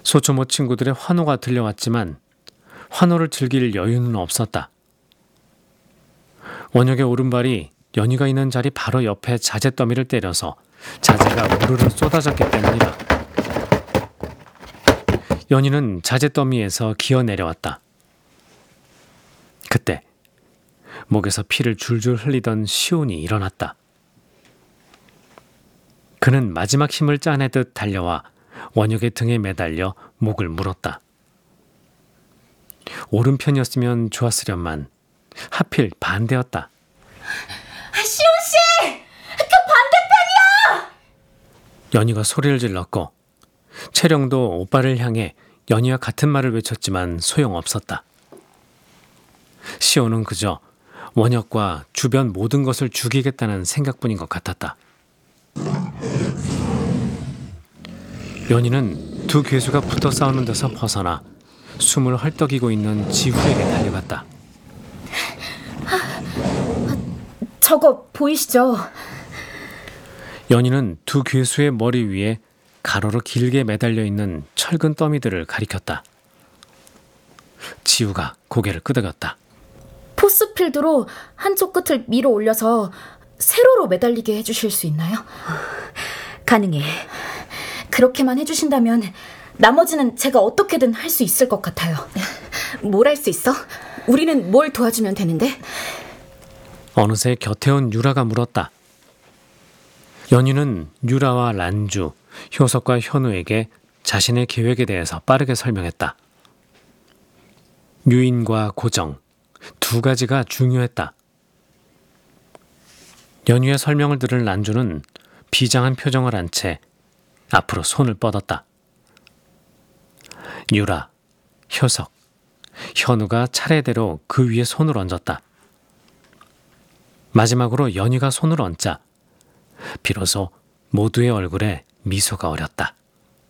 소초모 친구들의 환호가 들려왔지만 환호를 즐길 여유는 없었다. 원혁의 오른발이 연희가 있는 자리 바로 옆에 자재 더미를 때려서 자재가 우르르 쏟아졌기 때문이다. 연희는 자재 더미에서 기어 내려왔다. 그때 목에서 피를 줄줄 흘리던 시온이 일어났다. 그는 마지막 힘을 짜내듯 달려와 원혁의 등에 매달려 목을 물었다. 오른편이었으면 좋았으련만 하필 반대였다. 시온씨! 그 반대편이야! 연희가 소리를 질렀고 채령도 오빠를 향해 연희와 같은 말을 외쳤지만 소용없었다. 시온은 그저 원혁과 주변 모든 것을 죽이겠다는 생각뿐인 것 같았다. 연희는 두 괴수가 붙어 싸우는 데서 벗어나 숨을 헐떡이고 있는 지후에게 달려갔다. 저거 보이시죠? 연희는 두 괴수의 머리 위에 가로로 길게 매달려 있는 철근 더미들을 가리켰다. 지우가 고개를 끄덕였다. 포스필드로 한쪽 끝을 밀어 올려서 세로로 매달리게 해주실 수 있나요? 가능해. 그렇게만 해주신다면 나머지는 제가 어떻게든 할 수 있을 것 같아요. 뭘 할 수 있어? 우리는 뭘 도와주면 되는데? 어느새 곁에 온 유라가 물었다. 연희는 유라와 란주, 효석과 현우에게 자신의 계획에 대해서 빠르게 설명했다. 유인과 고정, 두 가지가 중요했다. 연희의 설명을 들은 란주는 비장한 표정을 한 채 앞으로 손을 뻗었다. 유라, 효석, 현우가 차례대로 그 위에 손을 얹었다. 마지막으로 연희가 손을 얹자 비로소 모두의 얼굴에 미소가 어렸다.